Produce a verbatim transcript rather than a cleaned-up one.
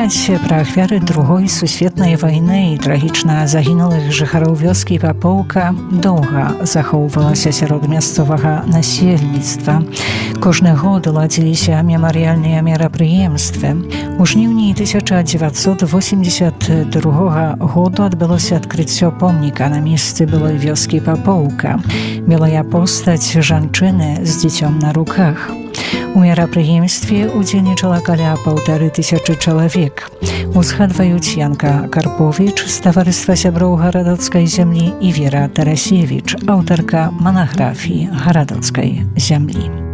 Памяць пра ахвяры другой сусветнай вайны і трагічна загінулых жыхароў вёскі Папоўка доўга захоўвалася сярод мясцовага насельніцтва. Кожны год ладзіліся мемарыяльныя мерапрыемствы. У жніўні тысяча дзевяцьсот восемьдесят другога году адбылося адкрыццё помніка на месцы былой вёскі Папоўка. Белая постаць жанчыны з дзіцём на руках. У мерапрыемстве удзельнічала каля паўтары тысячы чалавек. Узгадваюць Янка Карповіч з таварыства сяброў гарадоцкай зямлі і Вера Тарасевіч, аўтарка манаграфіі гарадоцкай зямлі.